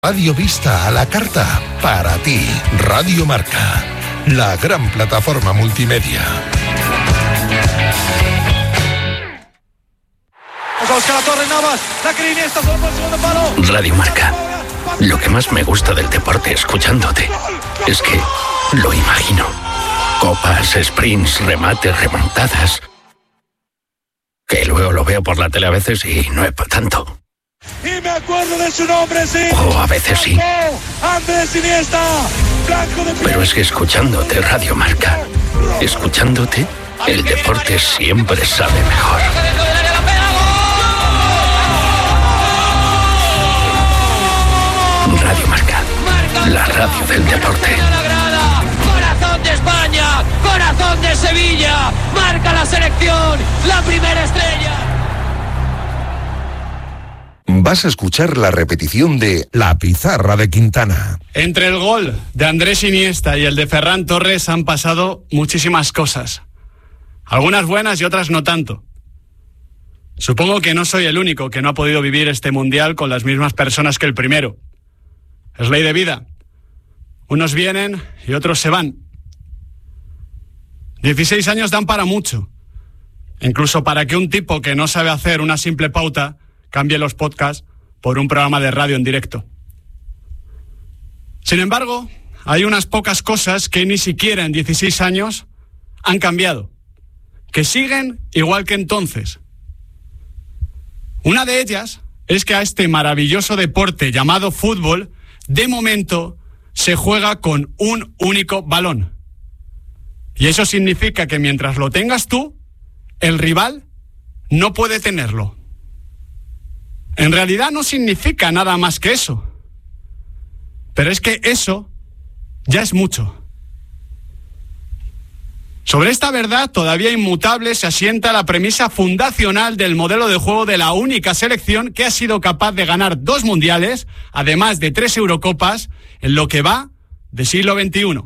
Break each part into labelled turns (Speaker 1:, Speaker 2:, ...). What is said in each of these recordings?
Speaker 1: Radio vista a la carta, para ti, Radio Marca, la gran plataforma multimedia.
Speaker 2: Radio Marca. Lo que más me gusta del deporte escuchándote es que lo imagino. Copas, sprints, remates, remontadas. Que luego lo veo por la tele a veces y no es para tanto.
Speaker 3: Y me acuerdo de su nombre, sí.
Speaker 2: O a veces sí.
Speaker 3: Andrés Iniesta, blanco de...
Speaker 2: Pero es que escuchándote Radio Marca, escuchándote, el deporte siempre sabe mejor. Radio Marca, la radio del deporte.
Speaker 4: Corazón de España, corazón de Sevilla, marca la selección, la primera estrella.
Speaker 1: Vas a escuchar la repetición de La Pizarra de Quintana.
Speaker 5: Entre el gol de Andrés Iniesta y el de Ferran Torres han pasado muchísimas cosas. Algunas buenas y otras no tanto. Supongo que no soy el único que no ha podido vivir este mundial con las mismas personas que el primero. Es ley de vida. Unos vienen y otros se van. 16 años dan para mucho. Incluso para que un tipo que no sabe hacer una simple pauta cambie los podcasts por un programa de radio en directo. Sin embargo, hay unas pocas cosas que ni siquiera en 16 años han cambiado, que siguen igual que entonces. Una de ellas es que a este maravilloso deporte llamado fútbol, de momento, se juega con un único balón. Y eso significa que mientras lo tengas tú, el rival no puede tenerlo. En realidad no significa nada más que eso. Pero es que eso ya es mucho. Sobre esta verdad todavía inmutable se asienta la premisa fundacional del modelo de juego de la única selección que ha sido capaz de ganar 2 mundiales, además de 3 Eurocopas, en lo que va de siglo XXI.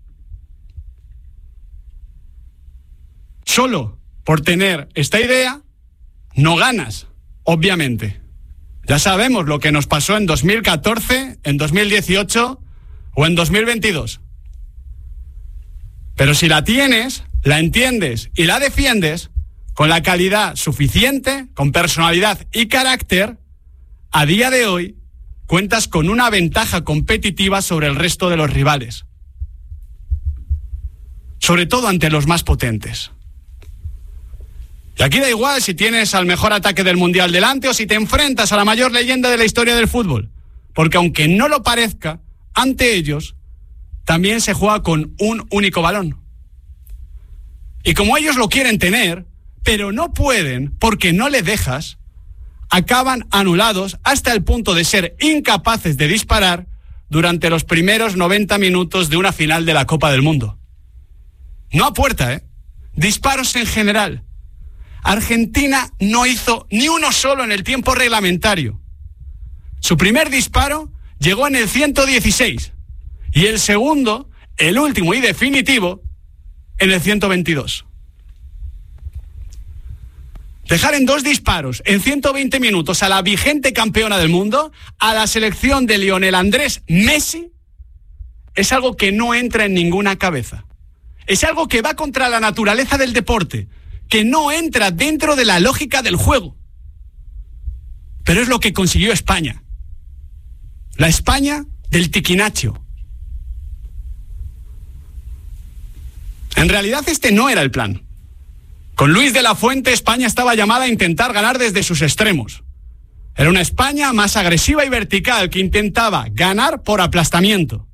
Speaker 5: Solo por tener esta idea, no ganas, obviamente. Ya sabemos lo que nos pasó en 2014, en 2018 o en 2022. Pero si la tienes, la entiendes y la defiendes con la calidad suficiente, con personalidad y carácter, a día de hoy cuentas con una ventaja competitiva sobre el resto de los rivales. Sobre todo ante los más potentes. Y aquí da igual si tienes al mejor ataque del mundial delante o si te enfrentas a la mayor leyenda de la historia del fútbol. Porque aunque no lo parezca, ante ellos también se juega con un único balón. Y como ellos lo quieren tener, pero no pueden porque no le dejas, acaban anulados hasta el punto de ser incapaces de disparar durante los primeros 90 minutos de una final de la Copa del Mundo. No a puerta, disparos en general. Argentina no hizo ni uno solo en el tiempo reglamentario. Su primer disparo llegó en el 116 y el segundo, el último y definitivo, en el 122. Dejar en 2 disparos en 120 minutos a la vigente campeona del mundo, a la selección de Lionel Andrés Messi, es algo que no entra en ninguna cabeza. Es algo que va contra la naturaleza del deporte, que no entra dentro de la lógica del juego. Pero es lo que consiguió España. La España del tiquinacho. En realidad este no era el plan. Con Luis de la Fuente, España estaba llamada a intentar ganar desde sus extremos. Era una España más agresiva y vertical que intentaba ganar por aplastamiento.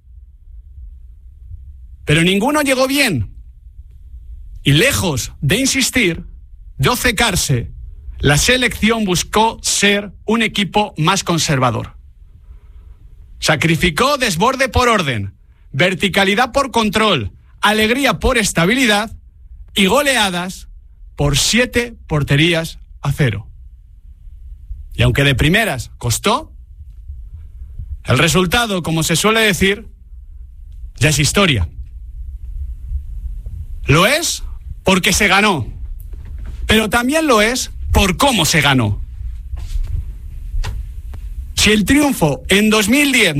Speaker 5: Pero ninguno llegó bien. Y lejos de insistir, de obcecarse, la selección buscó ser un equipo más conservador. Sacrificó desborde por orden, verticalidad por control, alegría por estabilidad y goleadas por 7 porterías a 0. Y aunque de primeras costó, el resultado, como se suele decir, ya es historia. Lo es porque se ganó, pero también lo es por cómo se ganó. Si el triunfo en 2010